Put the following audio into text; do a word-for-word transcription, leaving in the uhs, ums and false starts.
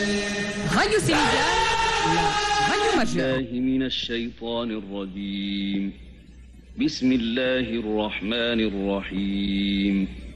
Radio Sénégal, la radio majeure. الله من الشيطان الرجيم بسم الله الرحمن الرحيم